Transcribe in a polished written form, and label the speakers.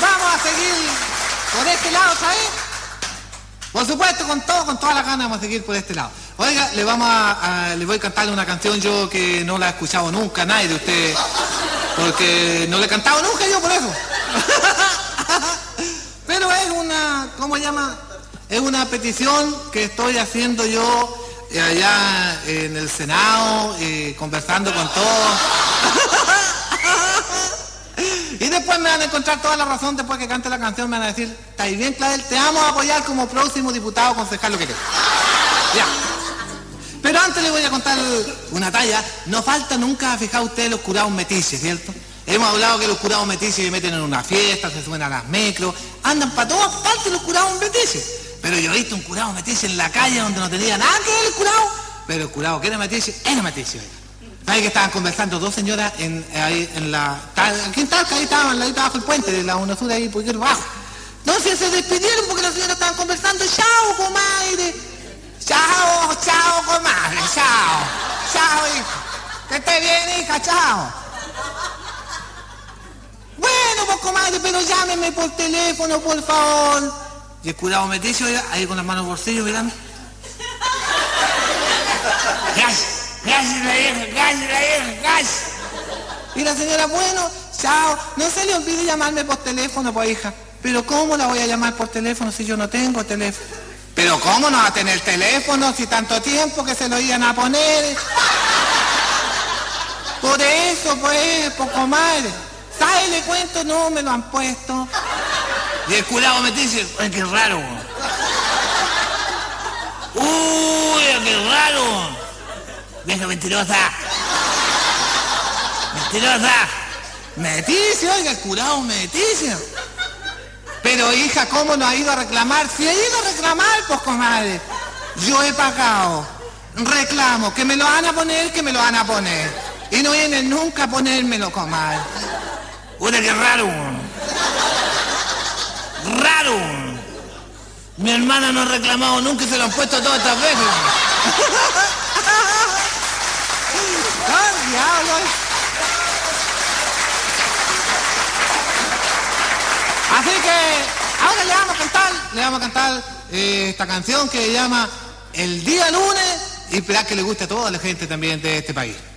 Speaker 1: vamos a seguir por este lado, ¿sabes? Por supuesto, con toda la gana vamos a seguir por este lado. Oiga, le voy a cantar una canción yo que no la he escuchado nunca, nadie de ustedes, porque no la he cantado nunca yo por eso. Pero es una, ¿cómo se llama? Es una petición que estoy haciendo yo allá en el Senado, conversando con todos. Y después me van a encontrar toda la razón, después que cante la canción me van a decir, está bien, Clavel, te vamos a apoyar como próximo diputado, concejal, lo que quieras. Ya. Pero antes le voy a contar una talla. No falta nunca, fijado usted, los curados metiches, ¿cierto? Hemos hablado que los curados metiches se meten en una fiesta, se suben a las micros, andan para todas partes los curados metiches. Pero yo he visto un curado metiche en la calle donde no tenía nada que ver el curado, pero el curado que era metiche, oiga. ¿Sabes que estaban conversando dos señoras ahí en la... Aquí en Talca, ahí estaban abajo el puente de la UNASUR, ahí por aquí abajo. Entonces se despidieron porque las señoras estaban conversando. Chao, comadre. Chao, comadre. Chao, hija. Que esté bien, hija, chao. Bueno, pues, comadre, pero llámeme por teléfono, por favor. Y el curado metiche, oiga, ahí con las manos en el bolsillo, mirando. Gracias, la hija. Y la señora, bueno, chao, no se le olvide llamarme por teléfono, pues, hija. Pero ¿cómo la voy a llamar por teléfono si yo no tengo teléfono? Pero ¿cómo no va a tener teléfono si tanto tiempo que se lo iban a poner? Por eso, pues, poco madre. ¿Sabe? Le cuento, no me lo han puesto. Y el curado me dice, ¡ay, qué raro! ¡Uy, qué raro! Vieja mentirosa. Metiche, oiga, el curado metiche. Pero hija, ¿cómo no ha ido a reclamar? Si ha ido a reclamar, pues comadre. Yo he pagado. Reclamo, que me lo van a poner, Y no vienen nunca a ponérmelo, comadre. Uy, qué raro. Mi hermana no ha reclamado nunca y se lo han puesto todas estas veces. ¡Ah, diablo! Así que ahora le vamos a cantar esta canción que se llama El Día Lunes y esperar que le guste a toda la gente también de este país.